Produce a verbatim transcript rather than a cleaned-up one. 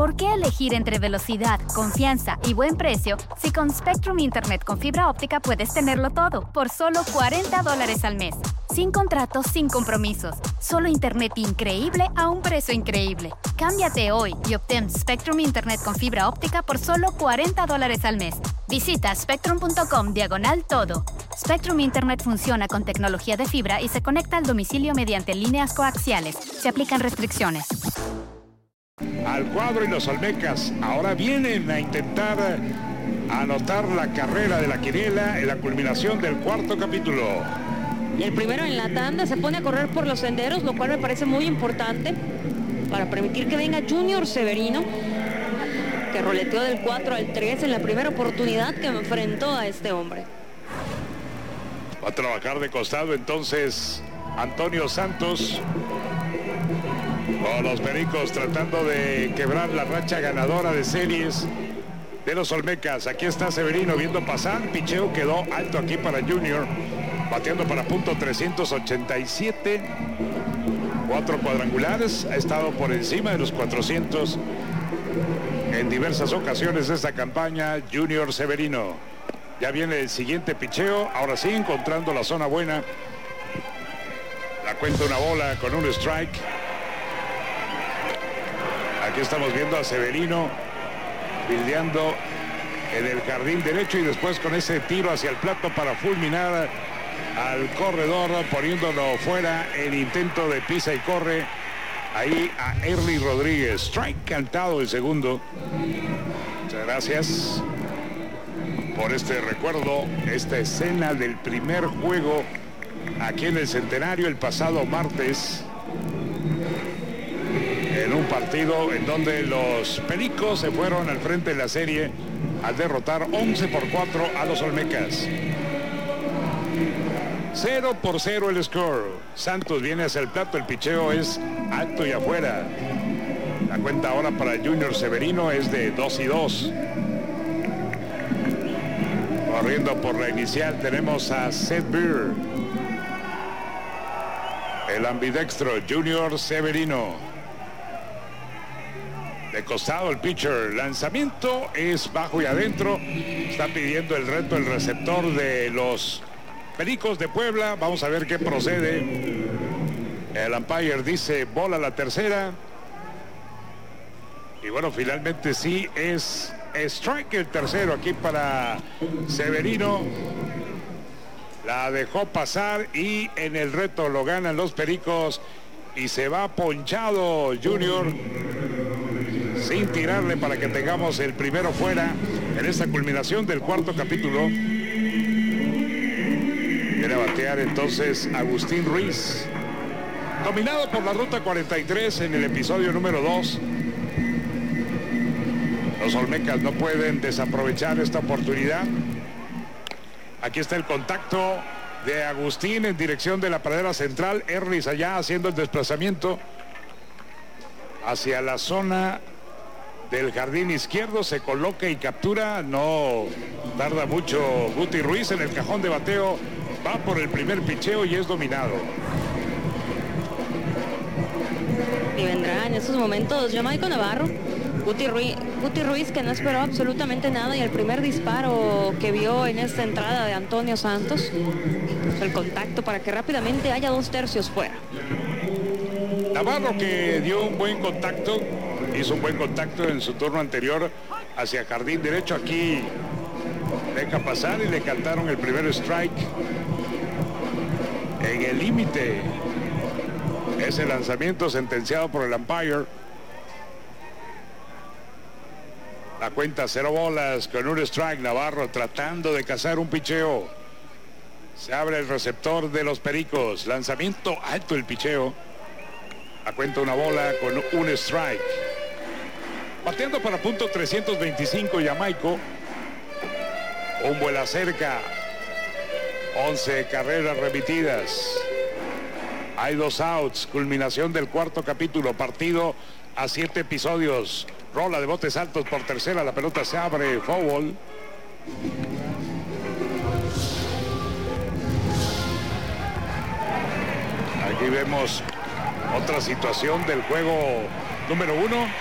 ¿Por qué elegir entre velocidad, confianza y buen precio si con Spectrum Internet con fibra óptica puedes tenerlo todo por solo cuarenta dólares al mes? Sin contratos, sin compromisos. Solo internet increíble a un precio increíble. Cámbiate hoy y obtén Spectrum Internet con fibra óptica por solo cuarenta dólares al mes. Visita spectrum.com diagonal todo. Spectrum Internet funciona con tecnología de fibra y se conecta al domicilio mediante líneas coaxiales. Se aplican restricciones. Al cuadro y los Olmecas ahora vienen a intentar anotar la carrera de la quiniela en la culminación del cuarto capítulo. Y el primero en la tanda se pone a correr por los senderos, lo cual me parece muy importante para permitir que venga Junior Severino, que roleteó del cuatro al tres en la primera oportunidad que enfrentó a este hombre. Va a trabajar de costado entonces Antonio Santos con los Pericos, tratando de quebrar la racha ganadora de series de los Olmecas. Aquí está Severino viendo pasar, picheo quedó alto aquí para Junior, bateando para punto trescientos ochenta y siete, cuatro cuadrangulares, ha estado por encima de los cuatrocientos en diversas ocasiones de esta campaña Junior Severino. Ya viene el siguiente picheo, ahora sí encontrando la zona buena. La cuenta una bola con un strike. Aquí estamos viendo a Severino fildeando en el jardín derecho y después con ese tiro hacia el plato para fulminar al corredor, poniéndolo fuera en intento de pisa y corre. Ahí a Erly Rodríguez. Strike cantado el segundo. Muchas gracias por este recuerdo, esta escena del primer juego aquí en el Centenario el pasado martes, en un partido en donde los Pericos se fueron al frente de la serie al derrotar once por cuatro a los Olmecas. cero por cero el score. Santos viene hacia el plato, el picheo es alto y afuera. La cuenta ahora para Junior Severino es de dos y dos. Corriendo por la inicial tenemos a Seth Beer. El ambidextro Junior Severino. De costado el pitcher, lanzamiento es bajo y adentro. Está pidiendo el reto el receptor de los Pericos de Puebla. Vamos a ver qué procede. El umpire dice bola la tercera. Y bueno, finalmente sí es strike el tercero aquí para Severino. La dejó pasar y en el reto lo ganan los Pericos. Y se va ponchado Junior, sin tirarle, para que tengamos el primero fuera en esta culminación del cuarto capítulo. Viene a batear entonces Agustín Ruiz, dominado por la ruta cuarenta y tres en el episodio número dos. Los Olmecas no pueden desaprovechar esta oportunidad. Aquí está el contacto de Agustín en dirección de la pradera central. Erlis allá haciendo el desplazamiento hacia la zona del jardín izquierdo, se coloca y captura. No tarda mucho Guti Ruiz en el cajón de bateo, va por el primer picheo y es dominado. Y vendrá en estos momentos Jamaico Navarro. Guti Ruiz, Guti Ruiz, que no esperó absolutamente nada, y el primer disparo que vio en esta entrada de Antonio Santos, el contacto para que rápidamente haya dos tercios fuera. Navarro, que dio un buen contacto, hizo un buen contacto en su turno anterior hacia jardín derecho. Aquí deja pasar y le cantaron el primer strike en el límite. Ese lanzamiento sentenciado por el umpire. La cuenta cero bolas con un strike. Navarro tratando de cazar un picheo. Se abre el receptor de los Pericos. Lanzamiento alto el picheo. La cuenta una bola con un strike. Bateando para punto trescientos veinticinco Jamaico. Un vuela cerca. once carreras remitidas. Hay dos outs. Culminación del cuarto capítulo. Partido a siete episodios. Rola de botes altos por tercera. La pelota se abre. Foul. Aquí vemos otra situación del juego número uno.